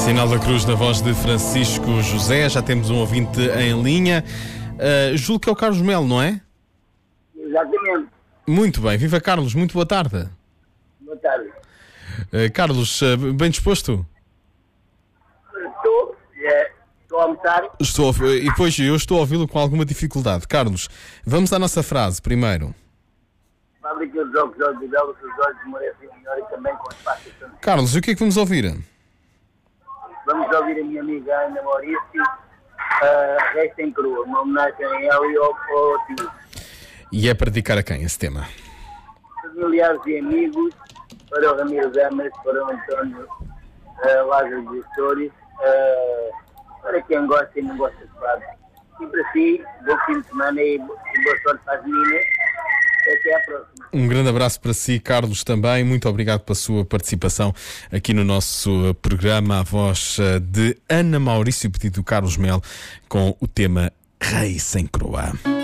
Sinal da Cruz na voz de Francisco José. Já temos um ouvinte em linha. Julgo que é o Carlos Melo, não é? Exatamente. Muito bem. Viva Carlos, muito boa tarde. Boa tarde. Carlos, bem disposto? Estou a almoçar. E depois eu estou a ouvi-lo com alguma dificuldade. Carlos, vamos à nossa frase primeiro. Fábrica dos olhos de Belo, os olhos merecem melhor e também com espaço. Carlos, o que é que vamos ouvir? Vamos ouvir a minha amiga Ana Maurício, Resta em Crua, uma homenagem a ela e ao tio. E é para dedicar a quem esse tema? Familiares e amigos, para o Ramiro Damas, para o António Lázaro de Histórias, para quem gosta e não gosta de fado. E para si, bom fim de semana e boa sorte para as meninas. Até à próxima. Um grande abraço para si, Carlos, também. Muito obrigado pela sua participação aqui no nosso programa. A voz de Ana Maurício, pedido do Carlos Melo, com o tema Rei Sem Coroa.